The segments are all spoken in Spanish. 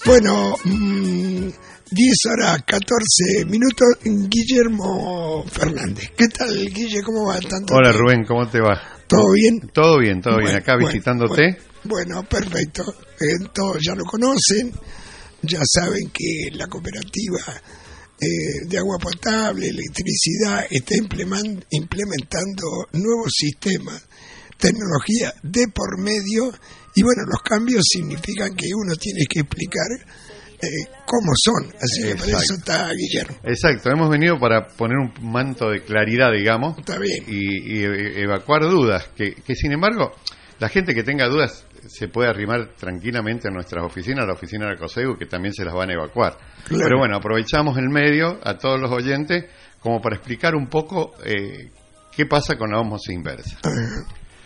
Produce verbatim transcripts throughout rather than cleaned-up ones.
Bueno, mmm, diez horas, catorce minutos, Guillermo Fernández. ¿Qué tal, Guille? ¿Cómo va? ¿Tanto Hola, tiempo? Rubén, ¿cómo te va? ¿Todo bien? Todo bien, todo bueno, bien. Acá bueno, visitándote. Bueno, bueno perfecto. Eh, todos ya lo conocen. Ya saben que la cooperativa eh, de agua potable, electricidad, está implementando nuevos sistemas, tecnología de por medio, y bueno, los cambios significan que uno tiene que explicar eh, cómo son, así que para eso está Guillermo. Exacto, hemos venido para poner un manto de claridad, digamos, está bien. Y, y evacuar dudas, que, que sin embargo, la gente que tenga dudas se puede arrimar tranquilamente a nuestras oficinas, a la oficina de COSEGU, que también se las van a evacuar. Claro. Pero bueno, aprovechamos el medio a todos los oyentes como para explicar un poco eh, qué pasa con la ósmosis inversa. Uh-huh.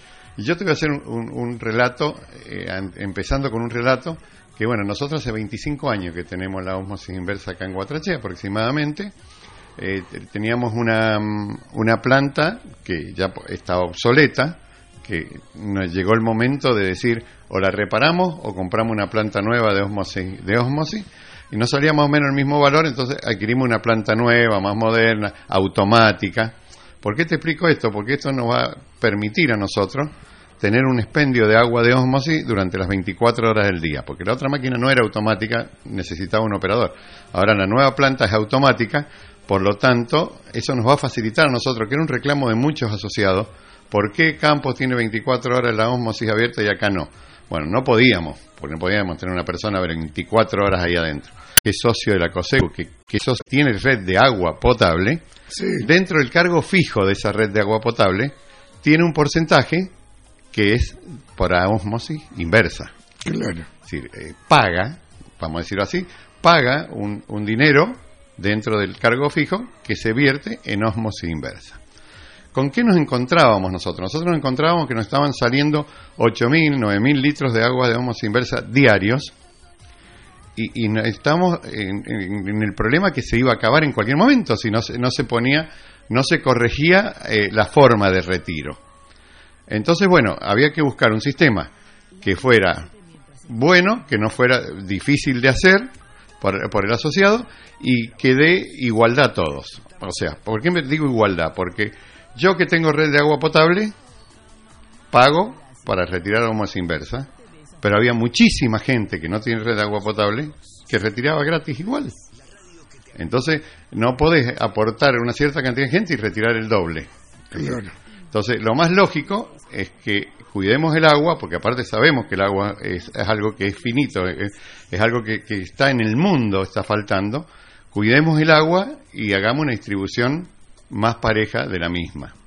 Y yo te voy a hacer un, un, un relato, eh, empezando con un relato, que bueno, nosotros hace veinticinco años que tenemos la ósmosis inversa acá en Guatraché aproximadamente. Eh, teníamos una, una planta que ya estaba obsoleta, que nos llegó el momento de decir o la reparamos o compramos una planta nueva de ósmosis, de ósmosis, y nos salía más o menos el mismo valor, entonces adquirimos una planta nueva, más moderna, automática. ¿Por qué te explico esto? Porque esto nos va a permitir a nosotros tener un expendio de agua de ósmosis durante las veinticuatro horas del día, porque la otra máquina no era automática, necesitaba un operador. Ahora la nueva planta es automática, por lo tanto, eso nos va a facilitar a nosotros, que era un reclamo de muchos asociados. ¿Por qué Campos tiene veinticuatro horas la ósmosis abierta y acá no? Bueno, no podíamos, porque no podíamos tener una persona veinticuatro horas ahí adentro. Que es socio de la COSEGU, que, que eso tiene red de agua potable, sí. Dentro del cargo fijo de esa red de agua potable, tiene un porcentaje que es para ósmosis inversa. Claro. Es decir, eh, paga, vamos a decirlo así, paga un, un dinero dentro del cargo fijo que se vierte en ósmosis inversa. ¿Con qué nos encontrábamos nosotros? Nosotros nos encontrábamos que nos estaban saliendo ocho mil, nueve mil litros de agua de ósmosis inversa diarios, y, y estamos en, en, en el problema que se iba a acabar en cualquier momento si no se, no se ponía, no se corregía eh, la forma de retiro. Entonces, bueno, había que buscar un sistema que fuera bueno, que no fuera difícil de hacer por, por el asociado y que dé igualdad a todos. O sea, ¿por qué me digo igualdad? Porque yo que tengo red de agua potable, pago para retirar la ósmosis inversa, pero había muchísima gente que no tiene red de agua potable que retiraba gratis igual. Entonces, no podés aportar una cierta cantidad de gente y retirar el doble. Claro. Entonces, lo más lógico es que cuidemos el agua, porque aparte sabemos que el agua es, es algo que es finito, es, es algo que, que está en el mundo, está faltando. Cuidemos el agua y hagamos una distribución más pareja de la misma.